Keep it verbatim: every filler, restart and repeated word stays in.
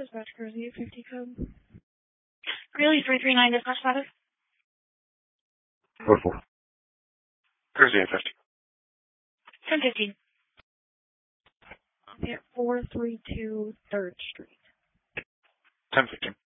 Dispatch Jersey eight fifty code. Greeley three three nine dispatch status. Code four. Jersey eight fifty. ten fifteen. At four three two third Street. ten fifteen.